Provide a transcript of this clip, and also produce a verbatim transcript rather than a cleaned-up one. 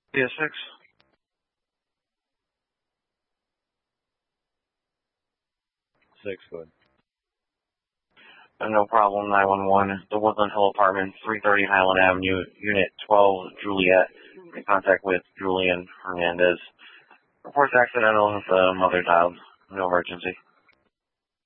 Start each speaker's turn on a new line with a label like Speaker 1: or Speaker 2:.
Speaker 1: Yeah, six.
Speaker 2: Six, go ahead.
Speaker 1: Uh, no problem, nine one one. The Woodland Hill Apartments, three thirty Highland Avenue, Unit twelve, Juliet. In contact with Julian Hernandez. Reports accidental with the mother dialed. No emergency.